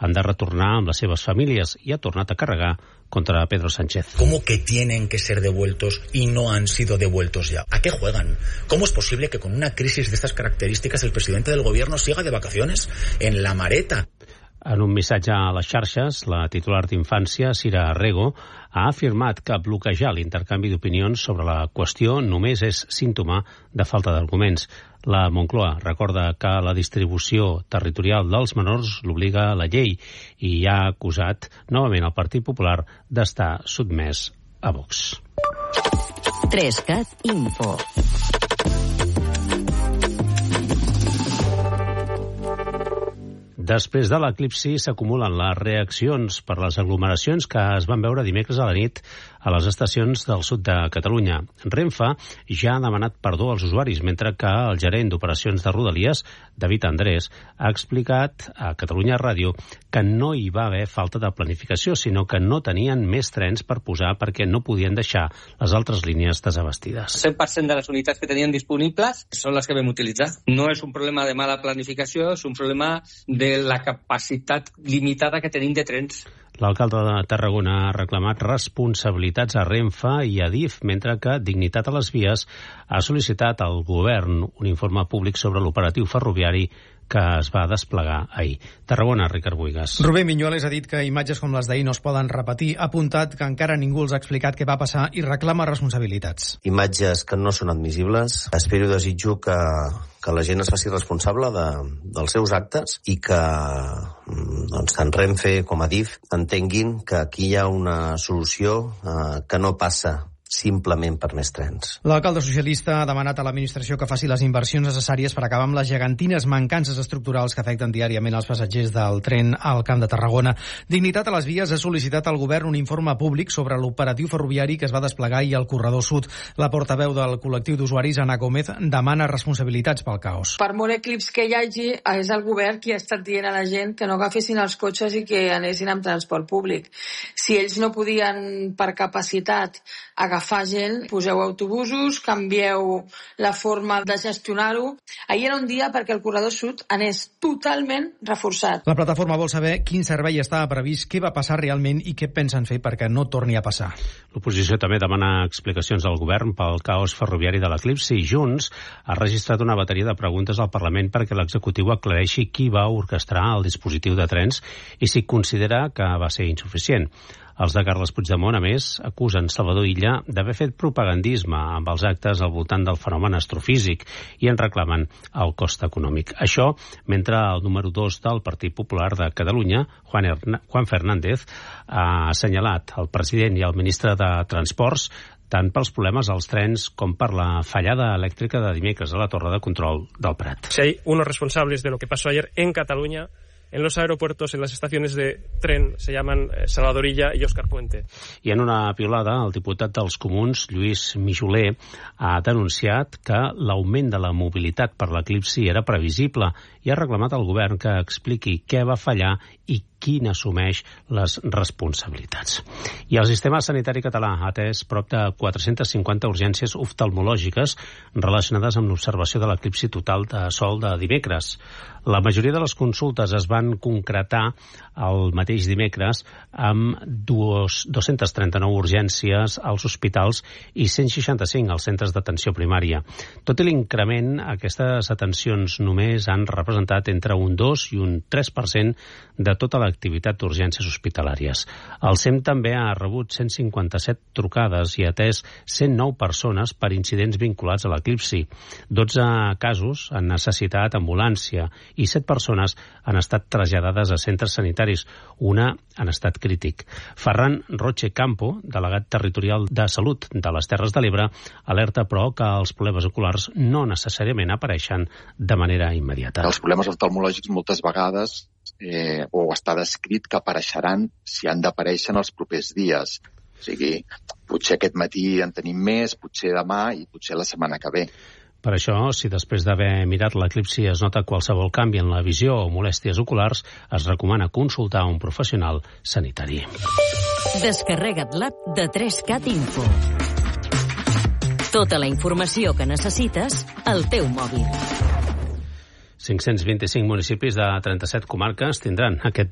han de retornar amb les seves famílies i ha tornat a carregar contra Pedro Sánchez. ¿Cómo que tienen que ser devueltos y no han sido devueltos ya? ¿A qué juegan? ¿Cómo es posible que con una crisis de estas características el presidente del gobierno siga de vacaciones en la Mareta? En un missatge a les xarxes, la titular d'Infància, Sira Arrego, ha afirmat que bloquejar l'intercanvi d'opinions sobre la qüestió només és símptoma de falta d'arguments. La Moncloa recorda que la distribució territorial dels menors l'obliga a la llei i ha acusat novament el Partit Popular d'estar sotmès a Vox. 3CAT Info. Després de l'eclipsi s'acumulen les reaccions per les aglomeracions que es van veure dimecres a la nit a les estacions del sud de Catalunya. Renfe ja ha demanat perdó als usuaris, mentre que el gerent d'operacions de Rodalies, David Andrés, ha explicat a Catalunya Ràdio que no hi va haver falta de planificació, sinó que no tenien més trens per posar perquè no podien deixar les altres línies desabastides. 100% de les unitats que tenien disponibles són les que vam utilitzar. No és un problema de mala planificació, és un problema de la capacitat limitada que tenim de trens. L'alcalde de Tarragona ha reclamat responsabilitats a Renfe i a DIF, mentre que Dignitat a les Vies ha sol·licitat al govern un informe públic sobre l'operatiu ferroviari que es va desplegar ahir. Tarragona, Ricard Buigas. Rubén Viñuales ha dit que imatges com les d'ahir no es poden repetir, ha apuntat que encara ningú els ha explicat què va passar i reclama responsabilitats. Imatges que no són admissibles. Espero i desitjo que la gent es faci responsable dels seus actes i que tant Renfe com Adif entenguin que aquí hi ha una solució que no passa simplement per més trens. L'alcalde socialista ha demanat a l'administració que faci les inversions necessàries per acabar amb les gegantines mancances estructurals que afecten diàriament els passatgers del tren al Camp de Tarragona. Dignitat a les Vies ha sol·licitat al govern un informe públic sobre l'operatiu ferroviari que es va desplegar ahir al corredor sud. La portaveu del col·lectiu d'usuaris, Ana Gómez, demana responsabilitats pel caos. Per molt eclips que hi hagi, és el govern qui ha estat dient a la gent que no agafessin els cotxes i que anessin amb transport públic. Si ells no podien, per capacitat, agafar gent, poseu autobusos, canvieu la forma de gestionar-ho. Ahir era un dia perquè el corredor sud anés totalment reforçat. La plataforma vol saber quin servei estava previst, què va passar realment i què pensen fer perquè no torni a passar. L'oposició també demana explicacions al govern pel caos ferroviari de l'eclipsi i Junts ha registrat una bateria de preguntes al Parlament perquè l'executiu aclareixi qui va orquestrar el dispositiu de trens i si considera que va ser insuficient. Els de Carles Puigdemont, a més, acusen Salvador Illa d'haver fet propagandisme amb els actes al voltant del fenomen astrofísic i en reclamen el cost econòmic. Això, mentre el número 2 del Partit Popular de Catalunya, Juan Fernández, ha assenyalat el president i el ministre de Transports tant pels problemes als trens com per la fallada elèctrica de dimecres a la torre de control del Prat. Si hay unos responsables de lo que pasó ayer en Cataluña, en los aeropuertos, en las estaciones de tren, se llaman Salvador Illa y Óscar Puente. I en una piulada, el diputat dels Comuns, Lluís Mijoler, ha denunciat que l'augment de la mobilitat per l'eclipsi era previsible i ha reclamat al govern que expliqui què va fallar i qui n'assumeix les responsabilitats. I el sistema sanitari català ha atès prop de 450 urgències oftalmològiques relacionades amb l'observació de l'eclipsi total de sol de dimecres. La majoria de les consultes es van concretar el mateix dimecres amb 239 urgències als hospitals i 165 als centres d'atenció primària. Tot i l'increment, aquestes atencions només han representat entre un 2 i un 3% de tota l'activitat d'urgències hospitalàries. El SEM també ha rebut 157 trucades i ha atès 109 persones per incidents vinculats a l'eclipsi. 12 casos han necessitat ambulància i 7 persones han estat traslladades a centres sanitaris, una en estat crític. Ferran Roche Campo, delegat territorial de Salut de les Terres de l'Ebre, alerta però que els problemes oculars no necessàriament apareixen de manera immediata. Els problemes oftalmològics moltes vegades o està descrit que apareixeran si han d'aparèixer en els propers dies. O sigui, potser aquest matí en tenim més, potser demà i potser la setmana que ve. Per això, si després d'haver mirat l'eclipsi es nota qualsevol canvi en la visió o molèsties oculars, es recomana consultar un professional sanitari. Descarrega't l'app de 3CAT Info. Tota la informació que necessites al teu mòbil. 525 municipis de 37 comarques tindran aquest